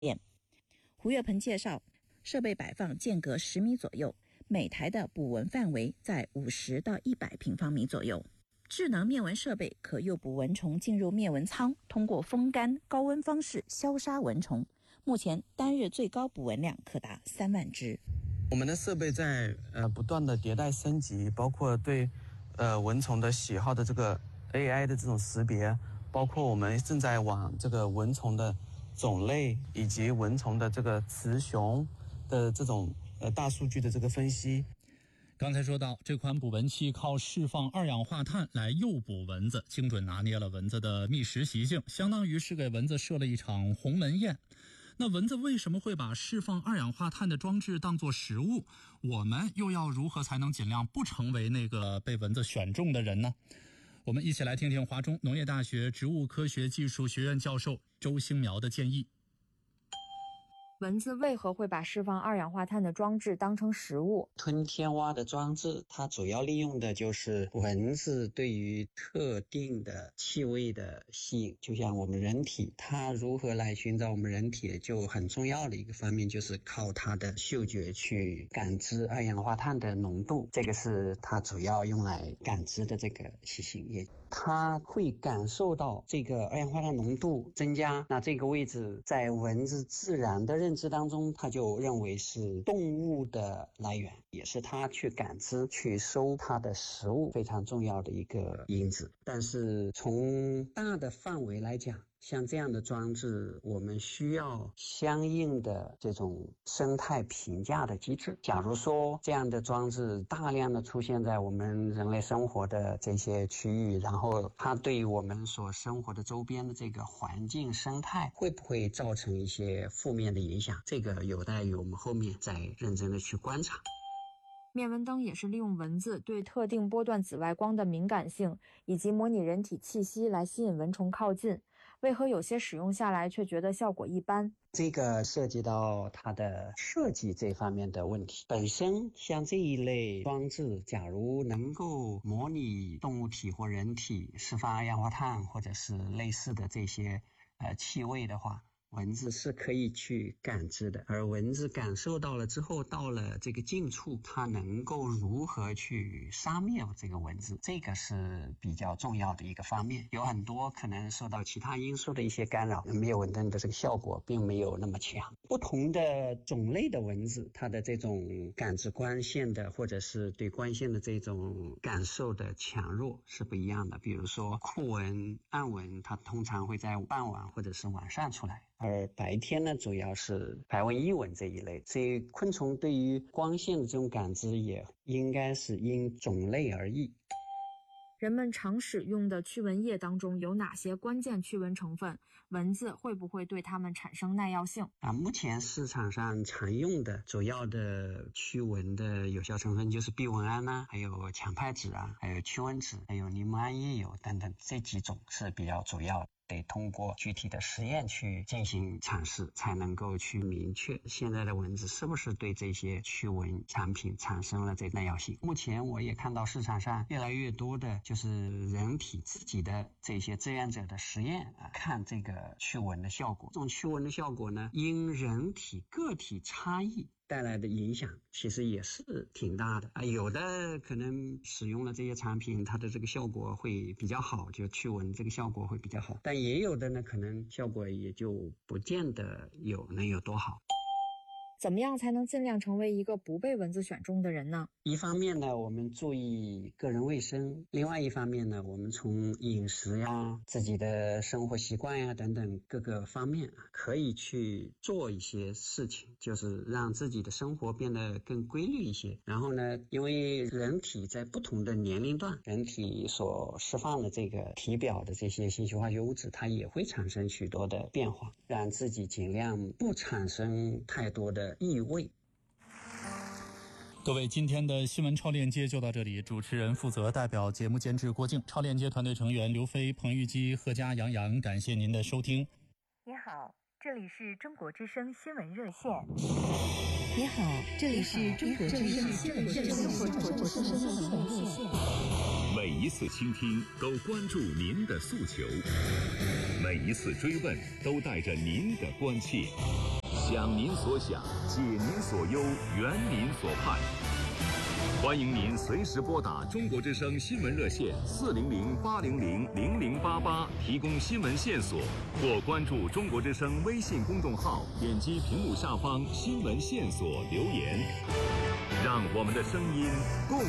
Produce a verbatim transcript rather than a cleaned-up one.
验。胡月鹏介绍，设备摆放间隔十米左右，每台的捕蚊范围在五十到一百平方米左右。智能灭蚊设备可诱捕蚊虫进入灭蚊舱，通过风干、高温方式消杀蚊虫。目前单日最高捕蚊量可达三万只。 我们的设备在呃不断的迭代升级，包括对呃蚊虫的喜好的这个 A I 的这种识别，包括我们正在往这个蚊虫的种类以及蚊虫的这个雌雄的这种呃大数据的这个分析。 刚才说到，这款捕蚊器靠释放二氧化碳来诱捕蚊子，精准拿捏了蚊子的觅食习性，相当于是给蚊子设了一场鸿门宴。那蚊子为什么会把释放二氧化碳的装置当作食物？我们又要如何才能尽量不成为那个被蚊子选中的人呢？我们一起来听听华中农业大学植物科学技术学院教授周兴苗的建议。 蚊子为何会把释放二氧化碳的装置当成食物？ 吞天蛙的装置，它主要利用的就是蚊子对于特定的气味的吸引。就像我们人体，它如何来寻找我们人体，就很重要的一个方面就是靠它的嗅觉去感知二氧化碳的浓度，这个是它主要用来感知的这个习性。也它会感受到这个二氧化碳浓度增加，那这个位置在蚊子自然的认知当中，它就认为是动物的来源，也是它去感知去收它的食物非常重要的一个因子。但是从大的范围来讲，像这样的装置，我们需要相应的这种生态评价的机制。假如说这样的装置大量的出现在我们人类生活的这些区域，然后它对于我们所生活的周边的这个环境生态会不会造成一些负面的影响，这个有待于我们后面再认真的去观察。 灭蚊灯也是利用蚊子对特定波段紫外光的敏感性以及模拟人体气息来吸引蚊虫靠近，为何有些使用下来却觉得效果一般？ 这个涉及到它的设计这方面的问题。本身像这一类装置，假如能够模拟动物体或人体释放二氧化碳或者是类似的这些呃气味的话，蚊子是可以去感知的，而蚊子感受到了之后，到了这个近处，它能够如何去杀灭这个蚊子，这个是比较重要的一个方面。有很多可能受到其他因素的一些干扰，灭蚊灯的这个效果并没有那么强。不同的种类的蚊子，它的这种感知光线的或者是对光线的这种感受的强弱是不一样的。比如说酷蚊、暗蚊，它通常会在傍晚或者是晚上出来，而白天呢，主要是白蚊、异蚊这一类。所以昆虫对于光线的这种感知也应该是因种类而异。 人们常使用的驱蚊液当中有哪些关键驱蚊成分？蚊子会不会对它们产生耐药性？ 啊，目前市场上常用的主要的驱蚊的有效成分就是避蚊胺啊，还有强派酯啊，还有驱蚊酯，还有柠檬胺叶油等等，这几种是比较主要的。得通过具体的实验去进行尝试，才能够去明确现在的蚊子是不是对这些驱蚊产品产生了这耐药性。目前我也看到市场上越来越多的就是人体自己的这些志愿者的实验啊，看这个驱蚊的效果。这种驱蚊的效果呢，因人体个体差异带来的影响其实也是挺大的啊，有的可能使用了这些产品，它的这个效果会比较好，就驱蚊这个效果会比较好，但也有的呢，可能效果也就不见得有能有多好。 怎么样才能尽量成为一个不被蚊子选中的人呢？ 一方面呢，我们注意个人卫生；另外一方面呢，我们从饮食呀、自己的生活习惯呀等等各个方面啊，可以去做一些事情，就是让自己的生活变得更规律一些。然后呢，因为人体在不同的年龄段，人体所释放的这个体表的这些信息化学物质，它也会产生许多的变化，让自己尽量不产生太多的异味。 各位，今天的新闻超链接就到这里，主持人负责，代表节目监制郭靖，超链接团队成员刘飞、彭玉基、贺佳、杨洋，感谢您的收听。 你好，这里是中国之声新闻热线。 你好，这里是中国之声新闻热线。 每一次倾听都关注您的诉求，每每一次追问都带着您的关切，想您所想，解您所忧，圆您所盼。欢迎您随时拨打中国之声新闻热线四零零八零零零零八八提供新闻线索，或关注中国之声微信公众号，点击屏幕下方新闻线索留言，让我们的声音共